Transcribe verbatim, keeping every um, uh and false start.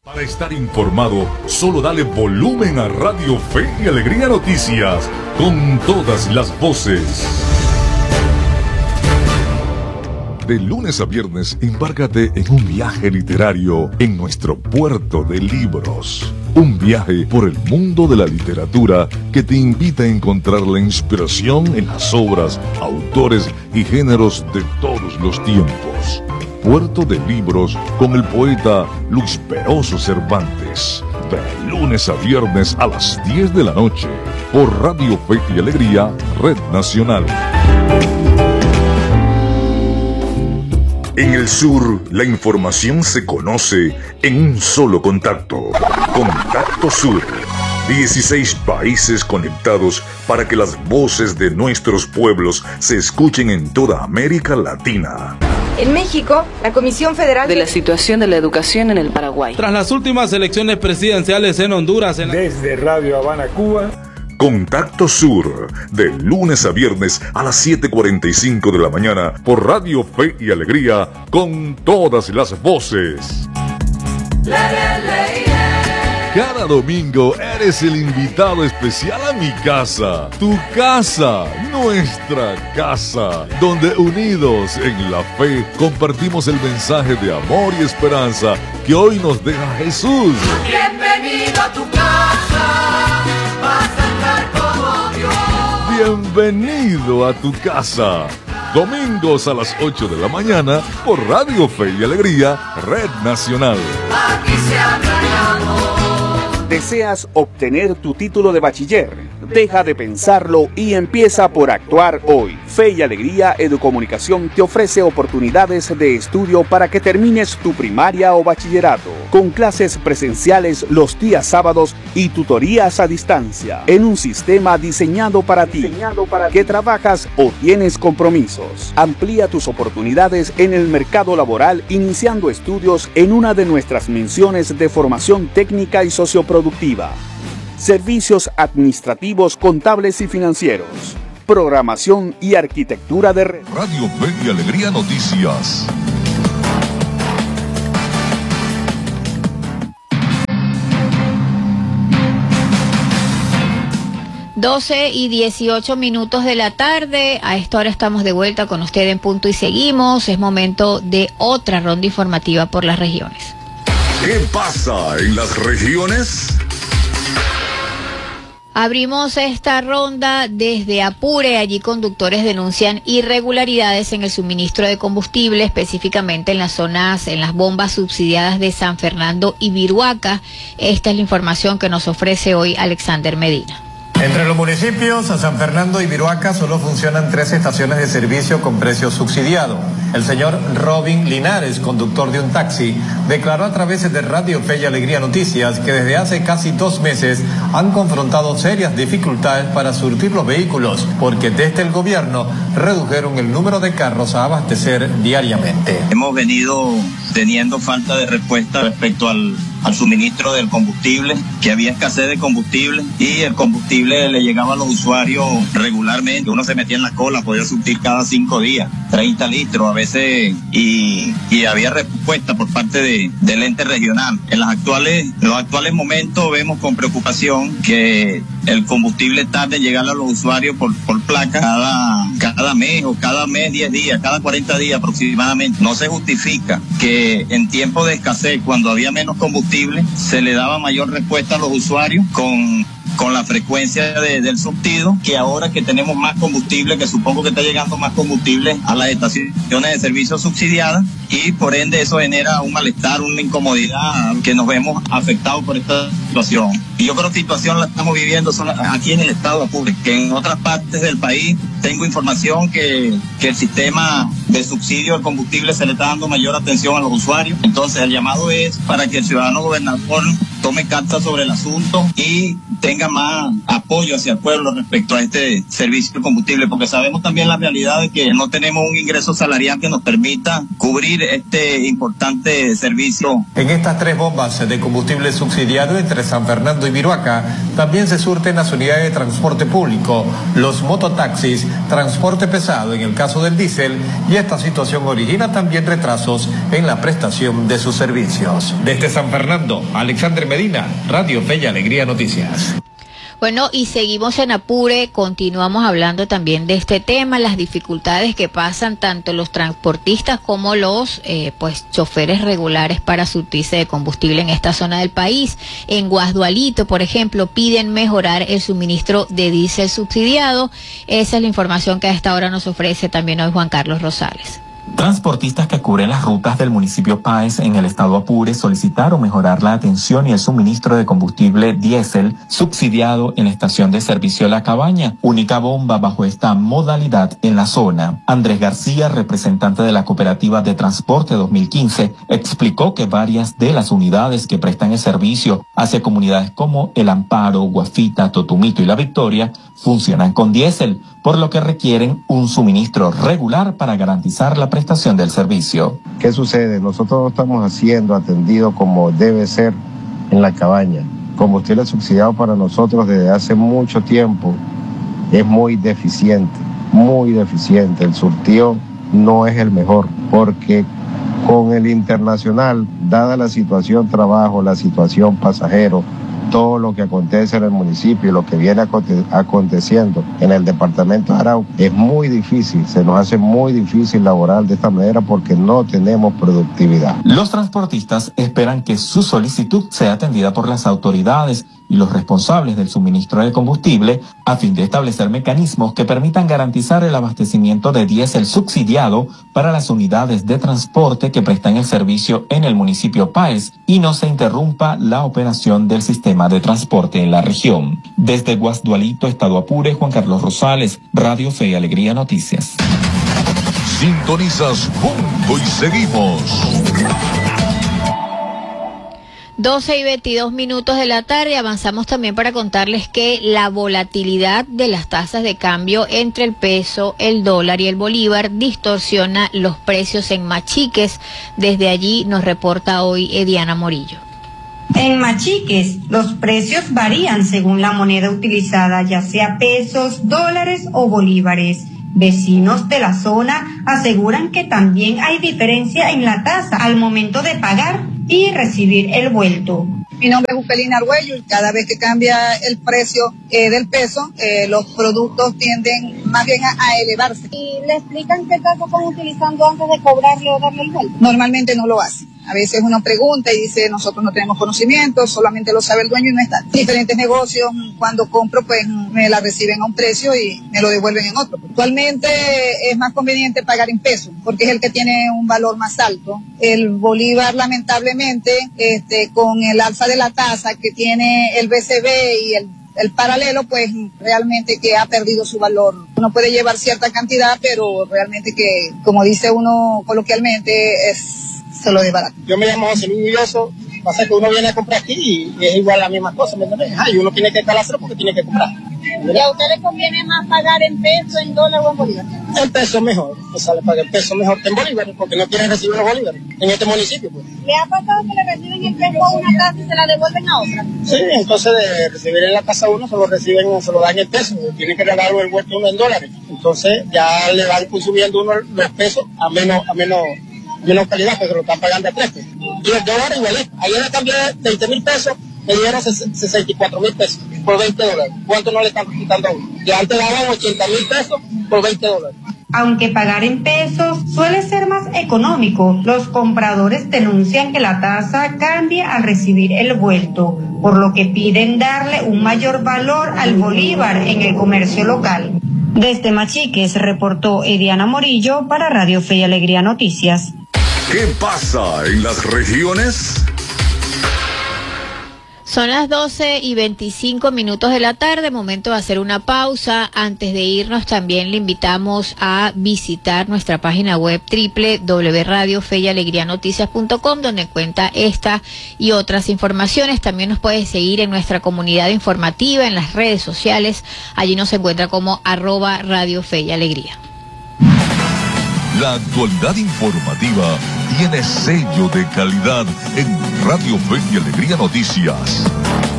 Para estar informado, solo dale volumen a Radio Fe y Alegría Noticias, con todas las voces. De lunes a viernes, embárcate en un viaje literario en nuestro puerto de libros. Un viaje por el mundo de la literatura que te invita a encontrar la inspiración en las obras, autores y géneros de todos los tiempos. Puerto de Libros con el poeta Luis Peroso Cervantes. De lunes a viernes a las diez de la noche por Radio Fe y Alegría, Red Nacional. En el sur, la información se conoce en un solo contacto. Contacto Sur. dieciséis países conectados para que las voces de nuestros pueblos se escuchen en toda América Latina. En México, la Comisión Federal de la situación de la educación en el Paraguay. Tras las últimas elecciones presidenciales en Honduras. En la... Desde Radio Habana, Cuba. Contacto Sur, de lunes a viernes a las siete cuarenta y cinco de la mañana por Radio Fe y Alegría, con todas las voces. Cada domingo eres el invitado especial a mi casa, tu casa, nuestra casa, donde unidos en la fe compartimos el mensaje de amor y esperanza que hoy nos deja Jesús. Bienvenido a tu casa, vas a estar como Dios. Bienvenido a tu casa. Domingos a las ocho de la mañana por Radio Fe y Alegría, Red Nacional. Aquí se habla de amor. ¿Deseas obtener tu título de bachiller? Deja de pensarlo y empieza por actuar hoy. Fe y Alegría Educomunicación te ofrece oportunidades de estudio para que termines tu primaria o bachillerato, con clases presenciales los días sábados y tutorías a distancia, en un sistema diseñado para ti, diseñado para que trabajas o tienes compromisos. Amplía tus oportunidades en el mercado laboral iniciando estudios en una de nuestras menciones de formación técnica y socioproductiva. Servicios administrativos, contables y financieros. Programación y arquitectura de red. Radio Fe y Alegría Noticias. doce y dieciocho minutos de la tarde. A esta hora estamos de vuelta con usted en Punto y Seguimos. Es momento de otra ronda informativa por las regiones. ¿Qué pasa en las regiones? Abrimos esta ronda desde Apure. Allí conductores denuncian irregularidades en el suministro de combustible, específicamente en las zonas, en las bombas subsidiadas de San Fernando y Viruaca. Esta es la información que nos ofrece hoy Alexander Medina. Entre los municipios, San Fernando y Viruaca, solo funcionan tres estaciones de servicio con precio subsidiado. El señor Robin Linares, conductor de un taxi, declaró a través de Radio Fe y Alegría Noticias que desde hace casi dos meses han confrontado serias dificultades para surtir los vehículos, porque desde el gobierno redujeron el número de carros a abastecer diariamente. Hemos venido teniendo falta de respuesta respecto al, al suministro del combustible, que había escasez de combustible y el combustible le llegaba a los usuarios regularmente. Uno se metía en la cola, podía surtir cada cinco días, treinta litros a veces, y, y había respuesta por parte de, del ente regional. En las actuales, los actuales momentos vemos con preocupación que el combustible tarde en llegar a los usuarios por, por placa cada, cada mes o cada mes, diez días, cada cuarenta días aproximadamente. No se justifica que en tiempo de escasez, cuando había menos combustible, se le daba mayor respuesta a los usuarios con con la frecuencia de, del surtido, que ahora que tenemos más combustible, que supongo que está llegando más combustible a las estaciones de servicio subsidiadas, y por ende eso genera un malestar, una incomodidad, que nos vemos afectados por esta situación. Y yo creo que esta situación la estamos viviendo solo aquí en el estado de Apure, que en otras partes del país tengo información que, que el sistema de subsidio del combustible se le está dando mayor atención a los usuarios. Entonces el llamado es para que el ciudadano gobernador tome cartas sobre el asunto y tenga más apoyo hacia el pueblo respecto a este servicio de combustible, porque sabemos también la realidad de que no tenemos un ingreso salarial que nos permita cubrir este importante servicio. En estas tres bombas de combustible subsidiado entre San Fernando y Viruaca también se surten las unidades de transporte público, los mototaxis, transporte pesado en el caso del diésel y esta situación origina también retrasos en la prestación de sus servicios. Desde San Fernando, Alexander Medina, Radio Fe y Alegría Noticias. Bueno, y seguimos en Apure, continuamos hablando también de este tema, las dificultades que pasan tanto los transportistas como los eh, pues choferes regulares para surtirse de combustible en esta zona del país. En Guasdualito, por ejemplo, piden mejorar el suministro de diésel subsidiado. Esa es la información que a esta hora nos ofrece también hoy Juan Carlos Rosales. Transportistas que cubren las rutas del municipio Páez en el estado Apure solicitaron mejorar la atención y el suministro de combustible diésel subsidiado en la estación de servicio La Cabaña, única bomba bajo esta modalidad en la zona. Andrés García, representante de la Cooperativa de Transporte dos mil quince, explicó que varias de las unidades que prestan el servicio hacia comunidades como El Amparo, Guafita, Totumito y La Victoria funcionan con diésel, por lo que requieren un suministro regular para garantizar la prestación del servicio. ¿Qué sucede? Nosotros no estamos haciendo atendido como debe ser en La Cabaña. Combustible subsidiado para nosotros desde hace mucho tiempo es muy deficiente, muy deficiente. El surtido no es el mejor, porque con el internacional, dada la situación trabajo, la situación pasajero, todo lo que acontece en el municipio y lo que viene aconte aconteciendo en el departamento de Arauca, es muy difícil, se nos hace muy difícil laborar de esta manera porque no tenemos productividad. Los transportistas esperan que su solicitud sea atendida por las autoridades y los responsables del suministro de combustible a fin de establecer mecanismos que permitan garantizar el abastecimiento de diésel subsidiado para las unidades de transporte que prestan el servicio en el municipio Páez y no se interrumpa la operación del sistema de transporte en la región. Desde Guasdualito, Estado Apure, Juan Carlos Rosales, Radio Fe y Alegría Noticias. Sintonizas Punto y seguimos. doce y veintidós minutos de la tarde, avanzamos también para contarles que la volatilidad de las tasas de cambio entre el peso, el dólar y el bolívar distorsiona los precios en Machiques. Desde allí nos reporta hoy Ediana Morillo. En Machiques, los precios varían según la moneda utilizada, ya sea pesos, dólares o bolívares. Vecinos de la zona aseguran que también hay diferencia en la tasa al momento de pagar y recibir el vuelto. Mi nombre es Ufelina Argüello y cada vez que cambia el precio eh, del peso, eh, los productos tienden más bien a, a elevarse. ¿Y le explican qué tasa están utilizando antes de cobrarle o darle el vuelto? Normalmente no lo hacen. A veces uno pregunta y dice, nosotros no tenemos conocimiento, solamente lo sabe el dueño y no está. Diferentes negocios, cuando compro, pues me la reciben a un precio y me lo devuelven en otro. Actualmente es más conveniente pagar en pesos, porque es el que tiene un valor más alto. El bolívar, lamentablemente, este, con el alza de la tasa que tiene el B C B y el El paralelo, pues realmente que ha perdido su valor. Uno puede llevar cierta cantidad, pero realmente que, como dice uno coloquialmente, es se lo desbarata. Yo me llamo José Luis Villoso, pasa que uno viene a comprar aquí y es igual la misma cosa, ¿me entiendes? Ah, y uno tiene que calárselo porque tiene que comprar. ¿Y a usted le conviene más pagar en peso, en dólar o en bolívar? En peso mejor, o sea, le paga el peso mejor que en bolívar, porque no quieren recibir los bolívares en este municipio, pues. ¿Le ha pasado que le reciben el peso a una casa y se la devuelven a otra? Sí, entonces de recibir en la casa uno, se lo reciben, se lo dan en pesos, tienen que regalarlo el vuelto uno en dólares. Entonces ya le van consumiendo uno los pesos a menos, a menos, menos calidad, porque lo están pagando a tres pesos. Y el dólar igualito, ayer le cambié veinte mil pesos, me dieron sesenta y cuatro mil pesos por veinte dólares. ¿Cuánto no le están quitando a uno? Y antes daban ochenta mil pesos por veinte dólares. Aunque pagar en pesos suele ser más económico, los compradores denuncian que la tasa cambia al recibir el vuelto, por lo que piden darle un mayor valor al bolívar en el comercio local. Desde Machiques reportó Ediana Morillo para Radio Fe y Alegría Noticias. ¿Qué pasa en las regiones? Son las doce y veinticinco minutos de la tarde, momento de hacer una pausa. Antes de irnos también le invitamos a visitar nuestra página web doble u doble u doble u punto radio fe y alegría noticias punto com, donde encuentra esta y otras informaciones. También nos puede seguir en nuestra comunidad informativa, en las redes sociales. Allí nos encuentra como arroba Radio Fe y Alegría. La actualidad informativa tiene sello de calidad en Radio Fe y Alegría Noticias.